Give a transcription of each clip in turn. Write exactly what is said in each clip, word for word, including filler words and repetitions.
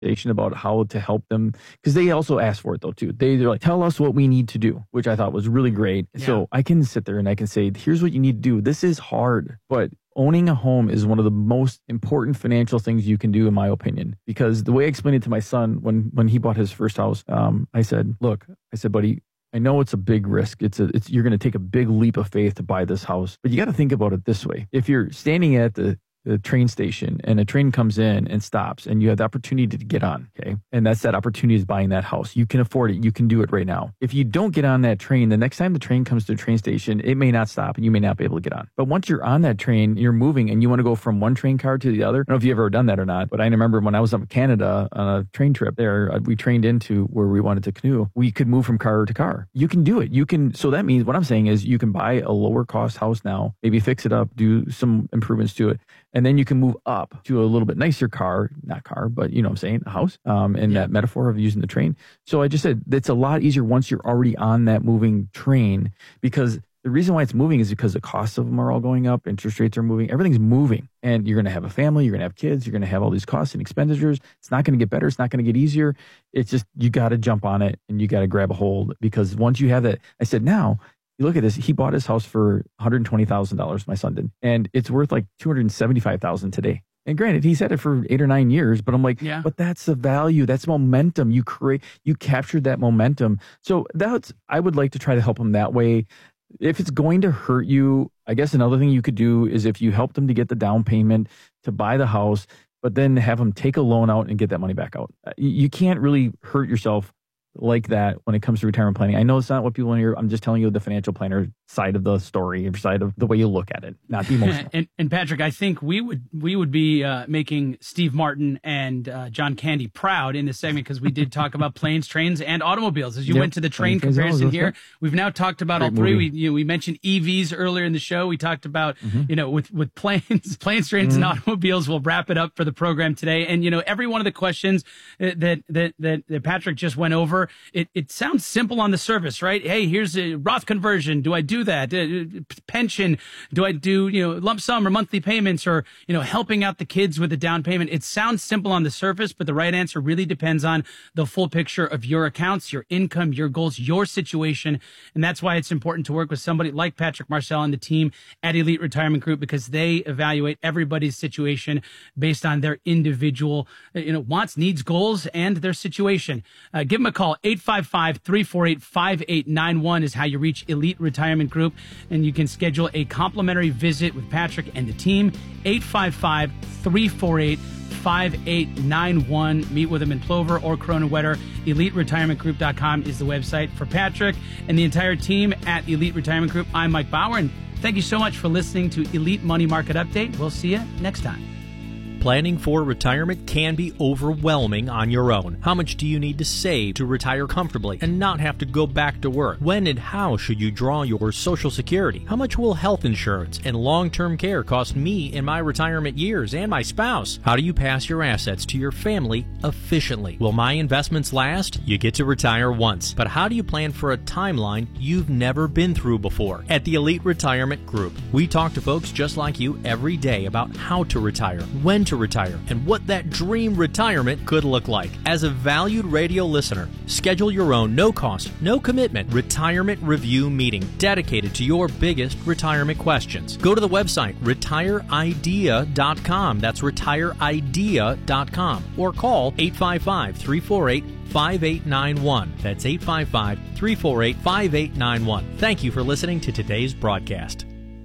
conversation about how to help them, because they also ask for it though too. They, they're like, tell us what we need to do, which I thought was really great. Yeah. So I can sit there and I can say, here's what you need to do. This is hard, but owning a home is one of the most important financial things you can do, in my opinion, because the way I explained it to my son when, when he bought his first house, um, I said, look, I said, buddy, I know it's a big risk. It's a, it's, you're going to take a big leap of faith to buy this house, but you got to think about it this way. If you're standing at the the train station and a train comes in and stops and you have the opportunity to get on, okay? And that's that opportunity is buying that house. You can afford it. You can do it right now. If you don't get on that train, the next time the train comes to the train station, it may not stop and you may not be able to get on. But once you're on that train, you're moving and you want to go from one train car to the other. I don't know if you've ever done that or not, but I remember when I was up in Canada on a train trip there, we trained into where we wanted to canoe. We could move from car to car. You can do it. You can. So that means what I'm saying is you can buy a lower cost house now, maybe fix it up, do some improvements to it. And then you can move up to a little bit nicer car, not car, but you know what I'm saying, a house, um, and yeah. that metaphor of using the train. So I just said, it's a lot easier once you're already on that moving train, because the reason why it's moving is because the costs of them are all going up. Interest rates are moving. Everything's moving. And you're going to have a family. You're going to have kids. You're going to have all these costs and expenditures. It's not going to get better. It's not going to get easier. It's just, you got to jump on it and you got to grab a hold, because once you have that, I said, now, you look at this, he bought his house for one hundred twenty thousand dollars, my son did, and it's worth like two hundred seventy-five thousand dollars today. And granted, he's had it for eight or nine years, but I'm like, yeah. but that's the value. That's momentum. You create, you captured that momentum. So that's, I would like to try to help him that way. If it's going to hurt you, I guess another thing you could do is if you help them to get the down payment to buy the house, but then have them take a loan out and get that money back out. You can't really hurt yourself like that when it comes to retirement planning. I know it's not what people want to hear. I'm just telling you the financial planner side of the story, or side of the way you look at it, not the emotional. and, and Patrick, I think we would we would be uh, making Steve Martin and uh, John Candy proud in this segment, because we did talk about planes, trains, and automobiles. As you yep. went to the train Planes, comparison here, right. we've now talked about Great all three. We you know, we mentioned E Vs earlier in the show. We talked about mm-hmm. you know with with planes, planes, trains, mm-hmm. and automobiles. We'll wrap it up for the program today. And you know every one of the questions that that that, that Patrick just went over, it it sounds simple on the surface, right? Hey, here's a Roth conversion. Do I do that? Uh, pension? Do I do, you know, lump sum or monthly payments, or, you know, helping out the kids with a down payment? It sounds simple on the surface, but the right answer really depends on the full picture of your accounts, your income, your goals, your situation. And that's why it's important to work with somebody like Patrick Marcel and the team at Elite Retirement Group, because they evaluate everybody's situation based on their individual, you know, wants, needs, goals, and their situation. Uh, give them a call. eight five five, three four eight, five eight nine one is how you reach Elite Retirement Group. And you can schedule a complimentary visit with Patrick and the team. eight five five, three four eight, five eight nine one. Meet with them in Plover or Corona Wetter. elite retirement group dot com is the website. For Patrick and the entire team at Elite Retirement Group, I'm Mike Bauer, and thank you so much for listening to Elite Money Market Update. We'll see you next time. Planning for retirement can be overwhelming on your own. How much do you need to save to retire comfortably and not have to go back to work? When and how should you draw your Social Security? How much will health insurance and long-term care cost me in my retirement years and my spouse? How do you pass your assets to your family efficiently? Will my investments last? You get to retire once, but how do you plan for a timeline you've never been through before? At the Elite Retirement Group, we talk to folks just like you every day about how to retire, when to to retire, and what that dream retirement could look like. As a valued radio listener, schedule your own no-cost, no-commitment retirement review meeting dedicated to your biggest retirement questions. Go to the website retire idea dot com. That's retire idea dot com. Or call eight five five, three four eight, five eight nine one. That's eight five five, three four eight, five eight nine one. Thank you for listening to today's broadcast.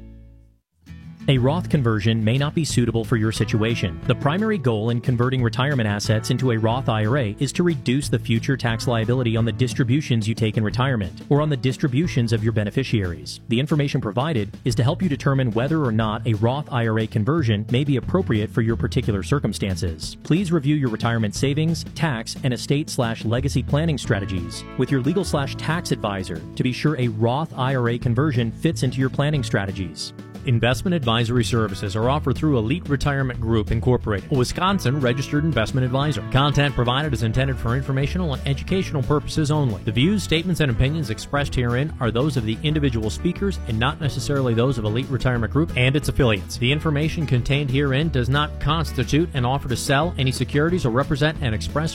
A Roth conversion may not be suitable for your situation. The primary goal in converting retirement assets into a Roth I R A is to reduce the future tax liability on the distributions you take in retirement or on the distributions of your beneficiaries. The information provided is to help you determine whether or not a Roth I R A conversion may be appropriate for your particular circumstances. Please review your retirement savings, tax, and estate slash legacy planning strategies with your legal slash tax advisor to be sure a Roth I R A conversion fits into your planning strategies. Investment advisory services are offered through Elite Retirement Group, Incorporated, a Wisconsin-registered investment advisor. Content provided is intended for informational and educational purposes only. The views, statements, and opinions expressed herein are those of the individual speakers and not necessarily those of Elite Retirement Group and its affiliates. The information contained herein does not constitute an offer to sell any securities or represent and express